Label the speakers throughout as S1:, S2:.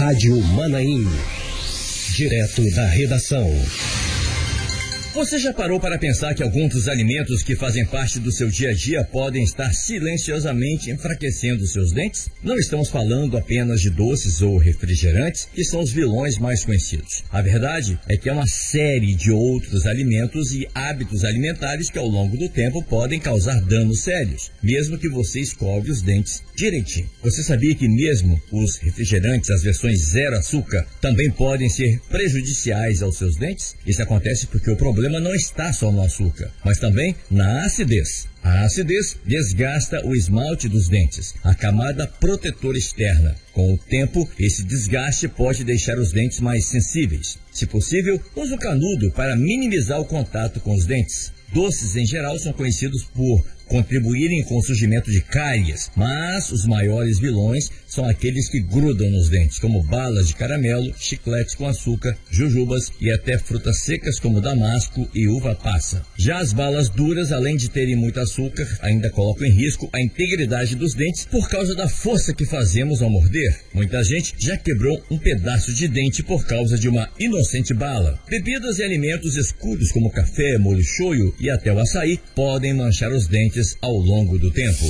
S1: Rádio Manaim. Direto da redação.
S2: Você já parou para pensar que alguns dos alimentos que fazem parte do seu dia a dia podem estar silenciosamente enfraquecendo seus dentes? Não estamos falando apenas de doces ou refrigerantes, que são os vilões mais conhecidos. A verdade é que é uma série de outros alimentos e hábitos alimentares que ao longo do tempo podem causar danos sérios, mesmo que você escove os dentes direitinho. Você sabia que mesmo os refrigerantes, as versões zero açúcar, também podem ser prejudiciais aos seus dentes? Isso acontece porque o problema não está só no açúcar, mas também na acidez. A acidez desgasta o esmalte dos dentes, a camada protetora externa. Com o tempo, esse desgaste pode deixar os dentes mais sensíveis. Se possível, use o canudo para minimizar o contato com os dentes. Doces, em geral, são conhecidos por contribuírem com o surgimento de cáries, mas os maiores vilões são aqueles que grudam nos dentes, como balas de caramelo, chicletes com açúcar, jujubas e até frutas secas como damasco e uva passa. Já as balas duras, além de terem muito açúcar, ainda colocam em risco a integridade dos dentes por causa da força que fazemos ao morder. Muita gente já quebrou um pedaço de dente por causa de uma inocente bala. Bebidas e alimentos escuros como café, molho shoyu e até o açaí podem manchar os dentes ao longo do tempo.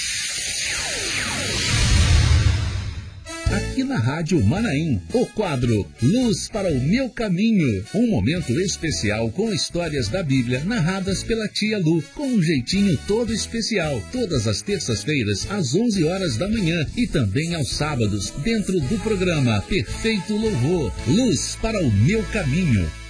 S3: Aqui na Rádio Manaim, o quadro Luz para o Meu Caminho. Um momento especial com histórias da Bíblia narradas pela tia Lu, com um jeitinho todo especial. Todas as terças-feiras, às 11 horas da manhã e também aos sábados, dentro do programa Perfeito Louvor. Luz para o Meu Caminho.